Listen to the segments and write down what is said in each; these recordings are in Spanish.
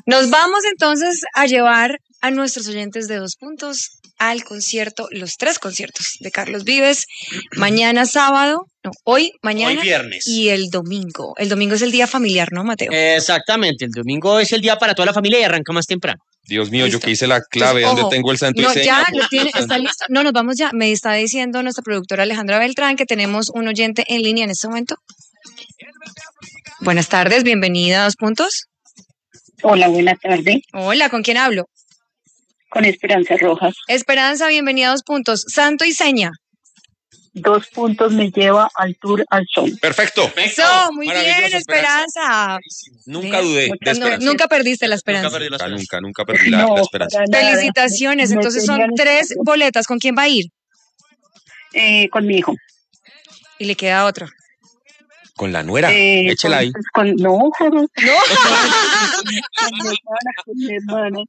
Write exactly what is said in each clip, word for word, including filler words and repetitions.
Nos vamos entonces a llevar a nuestros oyentes de Dos Puntos al concierto, los tres conciertos de Carlos Vives, mañana sábado, no, hoy, mañana hoy viernes. Y el domingo. El domingo es el día familiar, ¿no, Mateo? Exactamente, el domingo es el día para toda la familia y arranca más temprano. Dios mío, Listo. yo que hice la clave, Entonces, ¿dónde ojo, tengo el santo no, y seña? ya lo tiene, está listo. No, nos vamos ya. Me está diciendo nuestra productora Alejandra Beltrán que tenemos un oyente en línea en este momento. Buenas tardes, bienvenida a Dos Puntos. Hola, buenas tardes. Hola, ¿con quién hablo? Con Esperanza Rojas. Esperanza, bienvenida a Dos Puntos. Santo y seña. Dos puntos me lleva al Tour al Sol. Perfecto. Eso, muy bien, Maravilloso, Esperanza. Nunca dudé de Muchas esperanza. No, nunca perdiste la esperanza. Nunca perdí la Nunca, esperanza. nunca, nunca perdí la, No, la esperanza. para nada. Felicitaciones, Me- me entonces son tenían tres esperando. boletas. ¿Con quién va a ir? Eh, con mi hijo. Y le queda otra. Con la nuera, Eh, échela con- ahí. Con, no, con No. mi hermana, con mi hermana.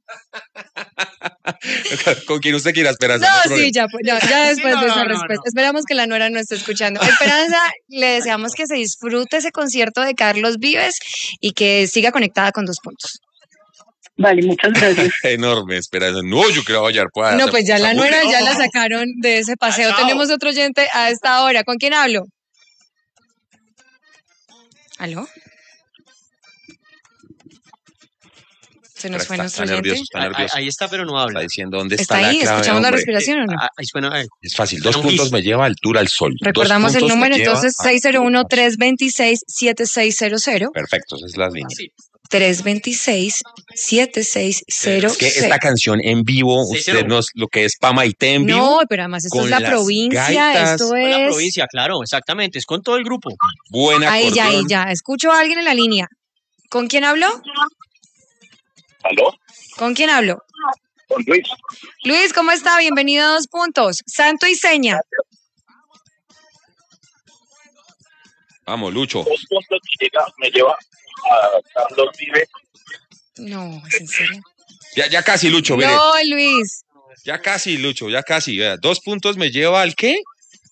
Con quien usted quiera, esperanza. No, hay sí, problema. ya, pues, ya, ya después No, de esa no, no, respuesta. no. Esperamos que la nuera no esté escuchando. Esperanza, le deseamos que se disfrute ese concierto de Carlos Vives y que siga conectada con Dos Puntos. Vale, muchas gracias. Enorme esperanza. No, yo creo que pueda. No, pues ya la nuera ya la sacaron de ese paseo. Ah, chao. Tenemos otro oyente a esta hora. ¿Con quién hablo? ¿Aló? Se nos fue Está, nuestro está oyente. nervioso, está Ahí, nervioso. ahí está, pero no Está habla. diciendo dónde ¿Está está, ahí? la clave, ¿Escuchamos la hombre. respiración o no? Ah, ahí suena, eh. Es fácil. Dos Un puntos gis. me lleva altura al sol. Dos Recordamos el puntos me número, lleva entonces, a- seis cero uno, tres dos seis, siete seis cero cero. Perfecto, esa es la línea. Sí. tres dos seis, siete seis cero Es que cero. esta canción en vivo, Sí, usted cero. nos lo que es Pamaité en vivo. No, pero además esto con es la las provincia, gaitas. esto Con la es... provincia, claro, exactamente. Es con todo el grupo. Buena Ahí ya, ahí acordeón. ya. Escucho a alguien en la línea. ¿Con quién hablo? ¿Aló? ¿Con quién hablo? Con Luis. Luis, ¿cómo está? Bienvenido a Dos Puntos. Santo y seña. Vamos, Lucho. Dos puntos me, llega, me lleva a Carlos Vives. No, ¿es en serio? Ya, ya casi, Lucho, mire. No, Luis. Ya casi, Lucho, ya casi. Vea, dos puntos me lleva al qué?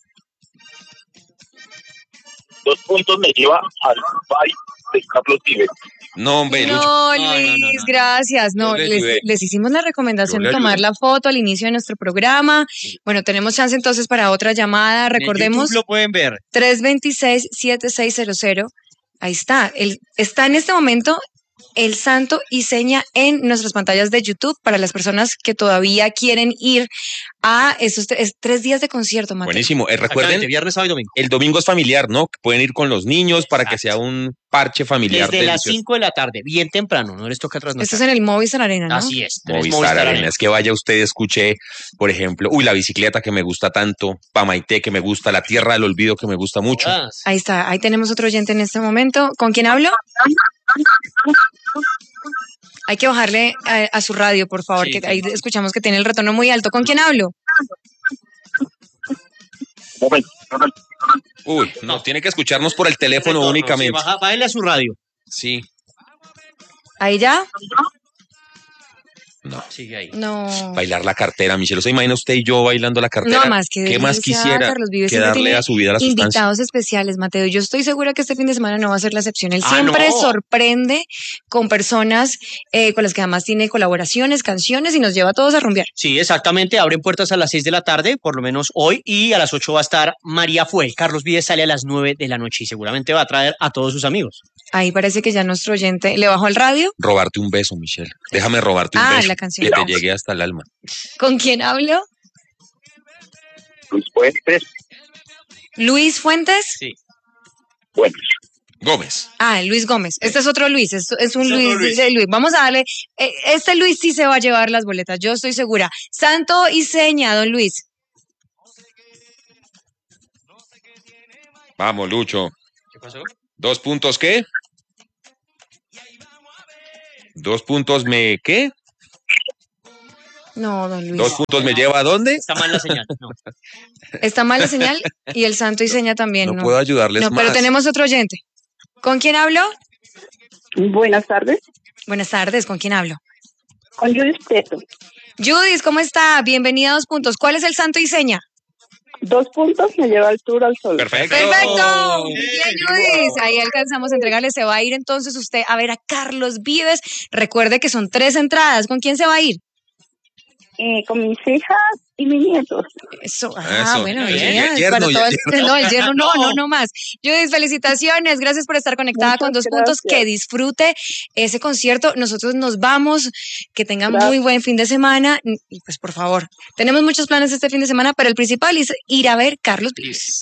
Dos puntos me lleva al país de Carlos Vives. No, hombre, Lucho. No, No, no, Luis, no, no. gracias. No, Yo le les, ayudé. les hicimos la recomendación Yo de le tomar ayudé. la foto al inicio de nuestro programa. Bueno, tenemos chance entonces para otra llamada. En Recordemos YouTube lo pueden ver. tres dos seis, siete seis cero cero. Ahí está. El, está en este momento el santo y seña en nuestras pantallas de YouTube para las personas que todavía quieren ir a esos tres, tres días de concierto, Mateo. Buenísimo. Eh, Exactamente, recuerden, viernes, sábado y domingo. el domingo es familiar, ¿no? Pueden ir con los niños para que Exacto. sea un parche familiar. Desde las delicioso. cinco de la tarde, bien temprano, no les toca Esto es trasnochar. en el Movistar Arena, ¿no? Así es. tenés Movistar Arena. Es que vaya usted, escuche, por ejemplo, uy, la bicicleta que me gusta tanto, Pamaité que me gusta, la Tierra del Olvido que me gusta mucho. Ah, Ahí está, ahí tenemos otro oyente en este momento. ¿Con quién hablo? Hay que bajarle a, a su radio, por favor, Sí, que sí. ahí escuchamos que tiene el retorno muy alto. ¿Con quién hablo? Momento, momento. Uy, no, No. tiene que escucharnos por el teléfono retorno, únicamente. Sí, baja, bájale a su radio. Sí, ¿Ahí ya? no. Sigue ahí. No. Bailar la cartera, Michelle. ¿Se imagina usted y yo bailando la cartera? No, más que ¿Qué más delicia, quisiera Carlos Vives que siempre darle tiene a su vida la sustancia? invitados especiales, Mateo. Yo estoy segura que este fin de semana no va a ser la excepción. Él Ah, siempre no. sorprende con personas eh, con las que además tiene colaboraciones, canciones y nos lleva a todos a rumbear. Sí, exactamente. Abren puertas a las seis de la tarde, por lo menos hoy, y a las ocho va a estar María Fue. Carlos Vives sale a las nueve de la noche y seguramente va a traer a todos sus amigos. Ahí parece que ya nuestro oyente le bajó el radio. Robarte un beso, Michelle. Déjame robarte un Ah, beso. la canción. Que te llegue hasta el alma. ¿Con quién hablo? Luis Fuentes. Luis Fuentes. Sí. Bueno, Gómez. Ah, Luis Gómez. Este es otro Luis, es, es un Es otro Luis, Luis. de Luis. Vamos a darle. eh, Este Luis sí se va a llevar las boletas, yo estoy segura. Santo y seña, don Luis. Vamos, Lucho. ¿Qué pasó? ¿Dos puntos qué? ¿Dos puntos me qué? No, don Luis. ¿Dos puntos me lleva a dónde? Está mal la señal. No. Está mal la señal y el santo y seña también. No, No, puedo ayudarles No, más. pero tenemos otro oyente. ¿Con quién hablo? Buenas tardes. Buenas tardes, ¿con quién hablo? Con Judith Teto. Judith, ¿cómo está? Bienvenida a Dos Puntos. ¿Cuál es el santo y seña? Dos puntos me lleva al Tour al Sol. Perfecto. Perfecto. Bien, Judith. Ahí alcanzamos a entregarle. Se va a ir entonces usted a ver a Carlos Vives. Recuerde que son tres entradas. ¿Con quién se va a ir? Eh, con mis hijas y mis nietos. Eso, ah, Eso. bueno, El ya, yerno, para ya, todo- yerno. no, el yerno no, no, no más. Judith, felicitaciones, gracias por estar conectada Muchas con Dos Puntos, gracias. que disfrute ese concierto, nosotros nos vamos, que tengan Gracias. muy buen fin de semana, y pues por favor, tenemos muchos planes este fin de semana, pero el principal es ir a ver Carlos Vives.